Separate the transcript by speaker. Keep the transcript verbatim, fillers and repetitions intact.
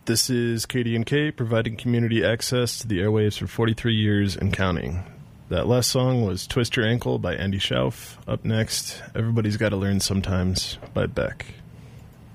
Speaker 1: This is K D and K, providing community access to the airwaves for forty-three years and counting. That last song was Twist Your Ankle by Andy Schauf. Up next, Everybody's Gotta Learn Sometimes by Beck.